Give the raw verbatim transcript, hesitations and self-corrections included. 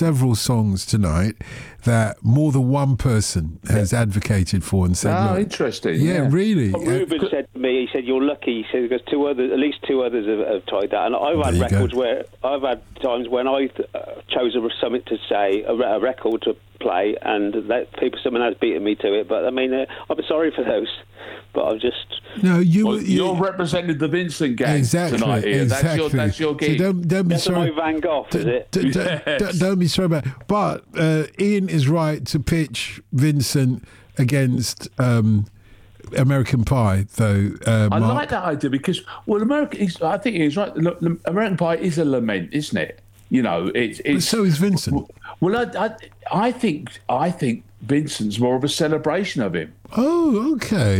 several songs tonight that more than one person has advocated for and said, Oh, look, interesting. yeah, Yeah. really. Well, Ruben said to me, he said, "You're lucky." He said, "Because two others, at least two others have, have tried that." And I've had There you records go. where I've had times when I uh, chose a, something to say, a, re- a record to play, and that people, someone has beaten me to it. But I mean, uh, I'm sorry for those. But I've just No, you, Well, you you're representing the Vincent gang exactly, tonight here. exactly. That's your, that's your So gig. don't, don't be that's sorry. my Van Gogh, is it? D- d- Yes. d- don't be sorry about it. But uh, Ian is right to pitch Vincent against um, American Pie, though. Uh, I Mark. like that idea because, well, America is, I think he's right. Look, American Pie is a lament, isn't it? You know, it's. But it's so is Vincent. Well, I, I, I think I think Vincent's more of a celebration of him. Oh, okay.